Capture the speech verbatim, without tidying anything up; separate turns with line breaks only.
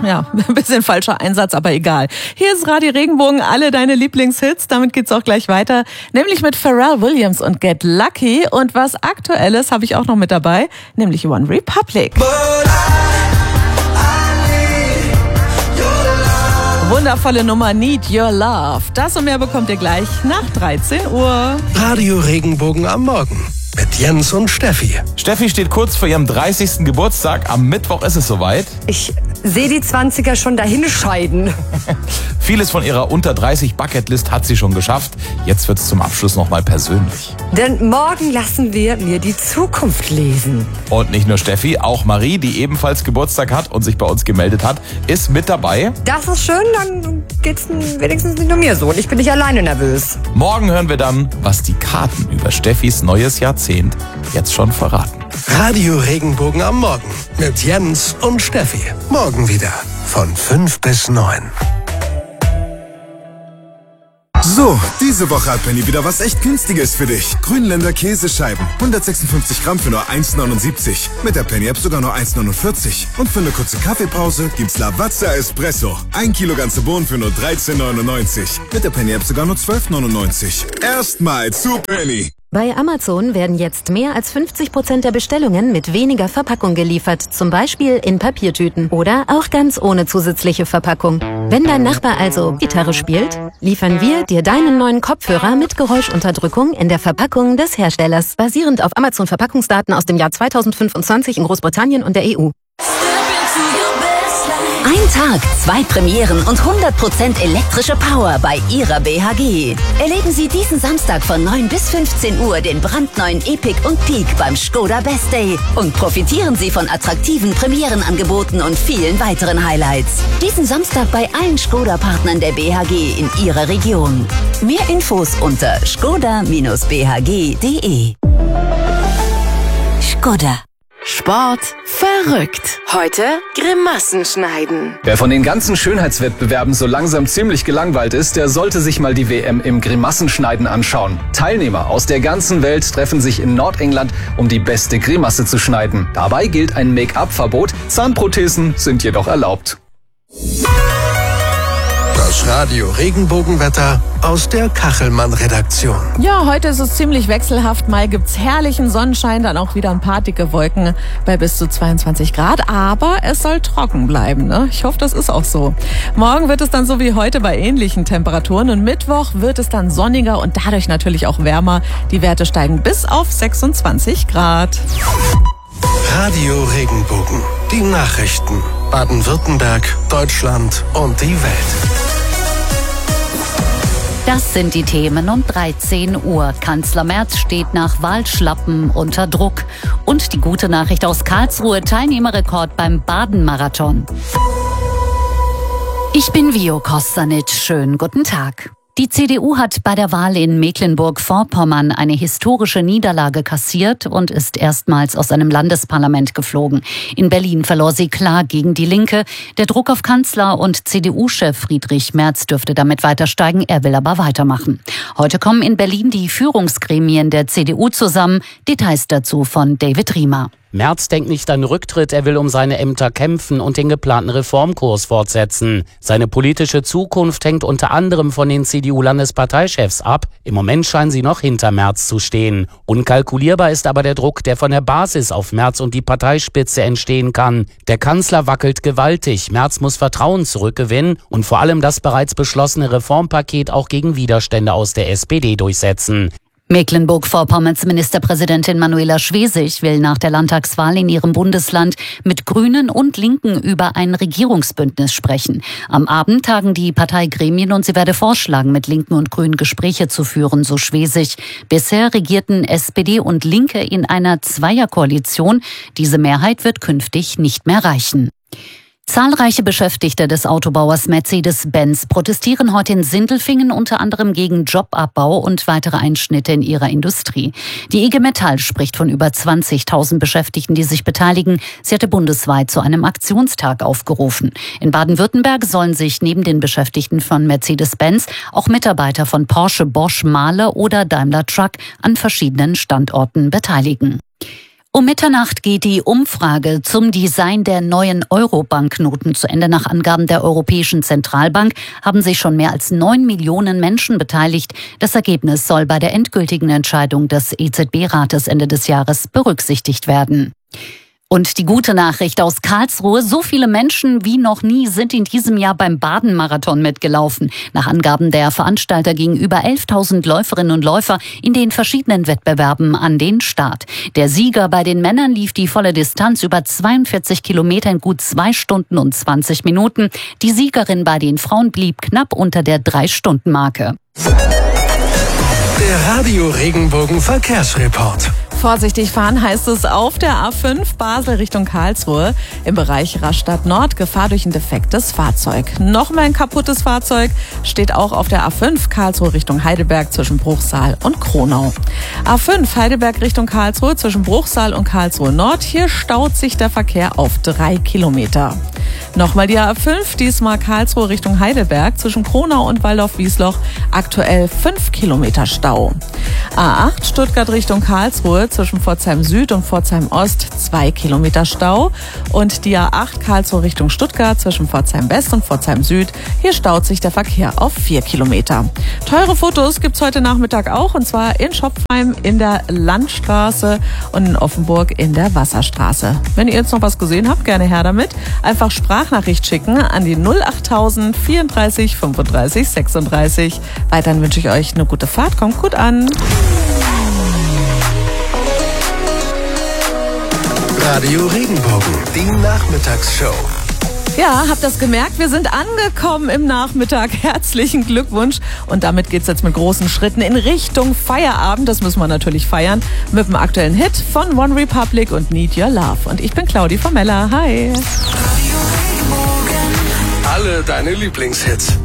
ja, ein bisschen falscher Einsatz, aber egal. Hier ist Radio Regenbogen, alle deine Lieblingshits. Damit geht's auch gleich weiter, nämlich mit Pharrell Williams und Get Lucky. Und was Aktuelles habe ich auch noch mit dabei, nämlich One Republic. Wundervolle Nummer, Need Your Love. Das und mehr bekommt ihr gleich nach dreizehn Uhr.
Radio Regenbogen am Morgen mit Jens und Steffi.
Steffi steht kurz vor ihrem dreißigsten Geburtstag. Am Mittwoch ist es soweit.
Ich sehe die zwanziger schon dahinscheiden.
Vieles von ihrer unter dreißig Bucketlist hat sie schon geschafft. Jetzt wird's zum Abschluss nochmal persönlich.
Denn morgen lassen wir mir die Zukunft lesen.
Und nicht nur Steffi, auch Marie, die ebenfalls Geburtstag hat und sich bei uns gemeldet hat, ist mit dabei.
Das ist schön, dann geht's wenigstens nicht nur mir so und ich bin nicht alleine nervös.
Morgen hören wir dann, was die Karten über Steffis neues Jahrzehnt jetzt schon verraten.
Radio Regenbogen am Morgen mit Jens und Steffi. Morgen wieder von fünf bis neun.
So, diese Woche hat Penny wieder was echt Günstiges für dich. Grünländer Käsescheiben. hundertsechsundfünfzig Gramm für nur eins neunundsiebzig. Mit der Penny-App sogar nur eins neunundvierzig. Und für eine kurze Kaffeepause gibt's Lavazza Espresso. Ein Kilo ganze Bohnen für nur dreizehn neunundneunzig. Mit der Penny-App sogar nur zwölf neunundneunzig. Erstmal zu Penny.
Bei Amazon werden jetzt mehr als fünfzig Prozent der Bestellungen mit weniger Verpackung geliefert, zum Beispiel in Papiertüten oder auch ganz ohne zusätzliche Verpackung. Wenn dein Nachbar also Gitarre spielt, liefern wir dir deinen neuen Kopfhörer mit Geräuschunterdrückung in der Verpackung des Herstellers, basierend auf Amazon-Verpackungsdaten aus dem Jahr zweitausendfünfundzwanzig in Großbritannien und der E U.
Ein Tag, zwei Premieren und hundert Prozent elektrische Power bei Ihrer B H G. Erleben Sie diesen Samstag von neun bis fünfzehn Uhr den brandneuen Epic und Peak beim Skoda Best Day und profitieren Sie von attraktiven Premierenangeboten und vielen weiteren Highlights. Diesen Samstag bei allen Skoda-Partnern der B H G in Ihrer Region. Mehr Infos unter skoda Bindestrich b h g punkt d e. Skoda.
Sport verrückt. Heute Grimassen schneiden.
Wer von den ganzen Schönheitswettbewerben so langsam ziemlich gelangweilt ist, der sollte sich mal die W M im Grimassenschneiden anschauen. Teilnehmer aus der ganzen Welt treffen sich in Nordengland, um die beste Grimasse zu schneiden. Dabei gilt ein Make-up-Verbot, Zahnprothesen sind jedoch erlaubt.
Das Radio Regenbogenwetter aus der Kachelmann-Redaktion.
Ja, heute ist es ziemlich wechselhaft. Mal gibt's herrlichen Sonnenschein, dann auch wieder ein paar dicke Wolken bei bis zu zweiundzwanzig Grad. Aber es soll trocken bleiben, ne? Ich hoffe, das ist auch so. Morgen wird es dann so wie heute bei ähnlichen Temperaturen. Und Mittwoch wird es dann sonniger und dadurch natürlich auch wärmer. Die Werte steigen bis auf sechsundzwanzig Grad.
Radio Regenbogen. Die Nachrichten. Baden-Württemberg, Deutschland und die Welt.
Das sind die Themen um dreizehn Uhr. Kanzler Merz steht nach Wahlschlappen unter Druck. Und die gute Nachricht aus Karlsruhe, Teilnehmerrekord beim Baden-Marathon. Ich bin Vio Kostanic. Schönen guten Tag. Die C D U hat bei der Wahl in Mecklenburg-Vorpommern eine historische Niederlage kassiert und ist erstmals aus einem Landesparlament geflogen. In Berlin verlor sie klar gegen die Linke. Der Druck auf Kanzler und C D U-Chef Friedrich Merz dürfte damit weiter steigen. Er will aber weitermachen. Heute kommen in Berlin die Führungsgremien der C D U zusammen. Details dazu von David Riemer.
Merz denkt nicht an Rücktritt, er will um seine Ämter kämpfen und den geplanten Reformkurs fortsetzen. Seine politische Zukunft hängt unter anderem von den C D U-Landesparteichefs ab. Im Moment scheinen sie noch hinter Merz zu stehen. Unkalkulierbar ist aber der Druck, der von der Basis auf Merz und die Parteispitze entstehen kann. Der Kanzler wackelt gewaltig, Merz muss Vertrauen zurückgewinnen und vor allem das bereits beschlossene Reformpaket auch gegen Widerstände aus der S P D durchsetzen.
Mecklenburg-Vorpommerns Ministerpräsidentin Manuela Schwesig will nach der Landtagswahl in ihrem Bundesland mit Grünen und Linken über ein Regierungsbündnis sprechen. Am Abend tagen die Parteigremien und sie werde vorschlagen, mit Linken und Grünen Gespräche zu führen, so Schwesig. Bisher regierten S P D und Linke in einer Zweierkoalition. Diese Mehrheit wird künftig nicht mehr reichen. Zahlreiche Beschäftigte des Autobauers Mercedes-Benz protestieren heute in Sindelfingen unter anderem gegen Jobabbau und weitere Einschnitte in ihrer Industrie. Die I G Metall spricht von über zwanzigtausend Beschäftigten, die sich beteiligen. Sie hatte bundesweit zu einem Aktionstag aufgerufen. In Baden-Württemberg sollen sich neben den Beschäftigten von Mercedes-Benz auch Mitarbeiter von Porsche, Bosch, Mahle oder Daimler Truck an verschiedenen Standorten beteiligen. Um Mitternacht geht die Umfrage zum Design der neuen Euro-Banknoten zu Ende. Nach Angaben der Europäischen Zentralbank haben sich schon mehr als neun Millionen Menschen beteiligt. Das Ergebnis soll bei der endgültigen Entscheidung des E Z B-Rates Ende des Jahres berücksichtigt werden. Und die gute Nachricht aus Karlsruhe: So viele Menschen wie noch nie sind in diesem Jahr beim Baden-Marathon mitgelaufen. Nach Angaben der Veranstalter gingen über elftausend Läuferinnen und Läufer in den verschiedenen Wettbewerben an den Start. Der Sieger bei den Männern lief die volle Distanz über zweiundvierzig Kilometer in gut zwei Stunden und zwanzig Minuten. Die Siegerin bei den Frauen blieb knapp unter der drei-Stunden-Marke.
Der Radio-Regenbogen-Verkehrsreport.
Vorsichtig fahren heißt es auf der A fünf Basel Richtung Karlsruhe. Im Bereich Rastatt Nord Gefahr durch ein defektes Fahrzeug. Nochmal ein kaputtes Fahrzeug steht auch auf der A fünf Karlsruhe Richtung Heidelberg zwischen Bruchsal und Kronau. A fünf Heidelberg Richtung Karlsruhe zwischen Bruchsal und Karlsruhe Nord. Hier staut sich der Verkehr auf drei Kilometer. Nochmal die A fünf, diesmal Karlsruhe Richtung Heidelberg zwischen Kronau und Waldorf-Wiesloch. Aktuell fünf Kilometer Stau. A acht Stuttgart Richtung Karlsruhe zwischen Pforzheim Süd und Pforzheim Ost zwei Kilometer Stau. Und die A acht Karlsruhe Richtung Stuttgart zwischen Pforzheim West und Pforzheim Süd. Hier staut sich der Verkehr auf vier Kilometer. Teure Fotos gibt's heute Nachmittag auch, und zwar in Schopfheim in der Landstraße und in Offenburg in der Wasserstraße. Wenn ihr jetzt noch was gesehen habt, gerne her damit. Einfach Sprachnachricht schicken an die null achttausend vierunddreißig fünfunddreißig sechsunddreißig. Weiterhin wünsche ich euch eine gute Fahrt. Kommt gut an.
Radio Regenbogen, die Nachmittagsshow.
Ja, habt das gemerkt? Wir sind angekommen im Nachmittag. Herzlichen Glückwunsch. Und damit geht's jetzt mit großen Schritten in Richtung Feierabend. Das müssen wir natürlich feiern mit dem aktuellen Hit von One Republic und Need Your Love. Und ich bin Claudi Formella. Hi.
Alle deine Lieblingshits.